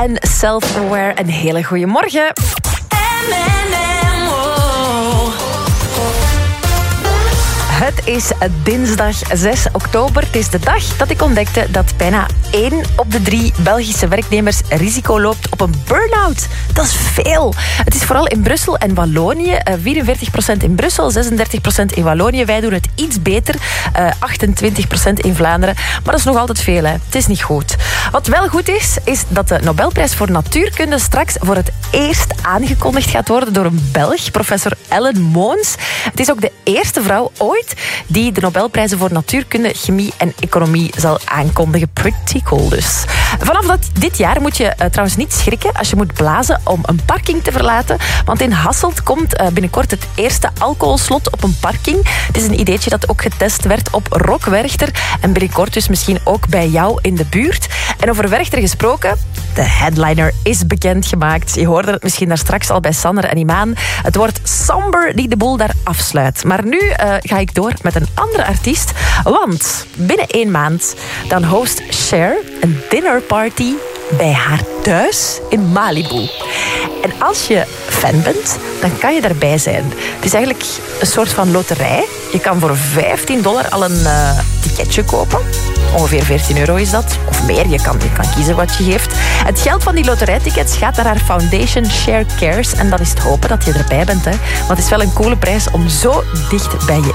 en Self-Aware. Een hele goede morgen. Het is dinsdag 6 oktober. Het is de dag dat ik ontdekte dat bijna 1 op de 3 Belgische werknemers risico loopt op een burn-out. Dat is veel. Het is vooral in Brussel en Wallonië. 44% in Brussel, 36% in Wallonië. Wij doen het iets beter. 28% in Vlaanderen. Maar dat is nog altijd veel. Hè. Het is niet goed. Wat wel goed is dat de Nobelprijs voor Natuurkunde straks voor het eerst aangekondigd gaat worden door een Belg, professor Ellen Moons. Het is ook de eerste vrouw ooit die de Nobelprijzen voor Natuurkunde, Chemie en Economie zal aankondigen. Pretty cool dus. Vanaf dit jaar moet je trouwens niet schrikken als je moet blazen om een parking te verlaten. Want in Hasselt komt binnenkort het eerste alcoholslot op een parking. Het is een ideetje dat ook getest werd op Rockwerchter. En binnenkort dus misschien ook bij jou in de buurt. En over Werchter gesproken, de headliner is bekendgemaakt. Je hoorde het misschien daar straks al bij Sander en Imaan. Het wordt Somber die de boel daar afsluit. Maar nu ga ik door met een andere artiest. Want binnen 1 maand dan host Cher een dinnerparty bij haar thuis in Malibu. En als je fan bent, dan kan je daarbij zijn. Het is eigenlijk een soort van loterij. Je kan voor $15 al een ticketje kopen. Ongeveer €14 is dat. Of meer, je kan kiezen wat je geeft. Het geld van die loterijtickets gaat naar haar foundation Cher Cares. En dan is het hopen dat je erbij bent. Hè? Want het is wel een coole prijs om zo dicht bij je